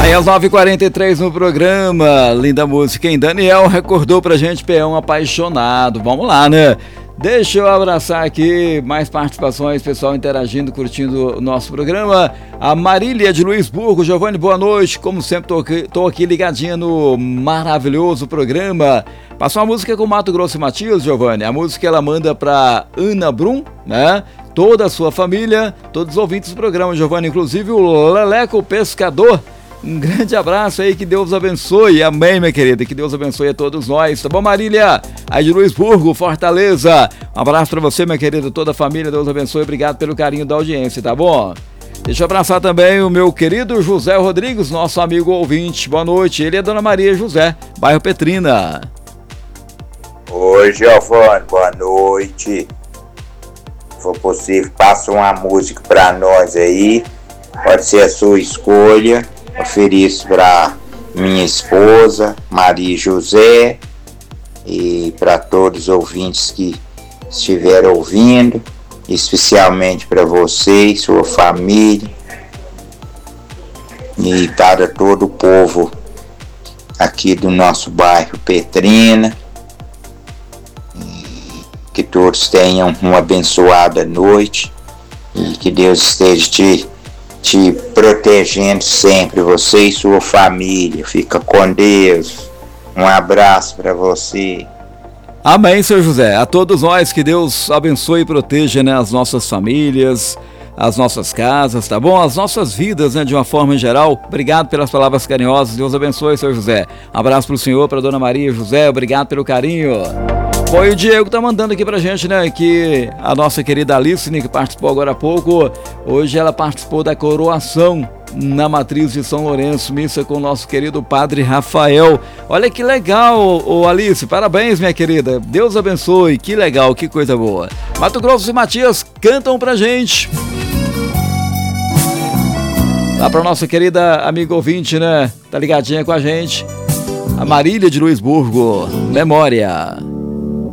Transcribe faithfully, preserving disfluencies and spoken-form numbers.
bem, às nove e quarenta e três no programa, linda música, hein? Daniel recordou pra gente Peão Apaixonado. Vamos lá, né? Deixa eu abraçar aqui mais participações, pessoal interagindo, curtindo o nosso programa. A Marília de Luisburgo. Giovanni, boa noite. Como sempre, tô aqui, tô aqui ligadinha no maravilhoso programa. Passou uma música com Mato Grosso e Matias, Giovanni. A música ela manda pra Ana Brum, né? Toda a sua família, todos os ouvintes do programa, Giovanni, inclusive o Leleco Pescador. Um grande abraço aí, que Deus abençoe. Amém, minha querida, que Deus abençoe a todos nós. Tá bom, Marília? Aí de Luisburgo, Fortaleza. Um abraço pra você, minha querida, toda a família. Deus abençoe. Obrigado pelo carinho da audiência, tá bom? Deixa eu abraçar também o meu querido José Rodrigues, nosso amigo ouvinte. Boa noite. Ele é Dona Maria José, bairro Petrina. Oi, Giovanni, boa noite. Se for possível, passa uma música pra nós aí. Pode ser a sua escolha. Ofereço para minha esposa, Maria José, e para todos os ouvintes que estiveram ouvindo, especialmente para você e sua família, e para todo o povo aqui do nosso bairro Petrina. Que todos tenham uma abençoada noite e que Deus esteja te te protegendo sempre, você e sua família. Fica com Deus. Um abraço para você. Amém, seu José. A todos nós, que Deus abençoe e proteja, né, as nossas famílias, as nossas casas, tá bom? As nossas vidas, né, de uma forma em geral. Obrigado pelas palavras carinhosas. Deus abençoe, seu José. Abraço pro senhor, pra Dona Maria José. Obrigado pelo carinho. Bom, e o Diego tá mandando aqui pra gente, né, que a nossa querida Alice, né, que participou agora há pouco, hoje ela participou da coroação na matriz de São Lourenço, missa com o nosso querido Padre Rafael. Olha que legal, ô Alice, parabéns, minha querida, Deus abençoe, que legal, que coisa boa. Mato Grosso e Matias cantam pra gente. Lá pra nossa querida amiga ouvinte, né, tá ligadinha com a gente, a Marília de Luisburgo, Memória.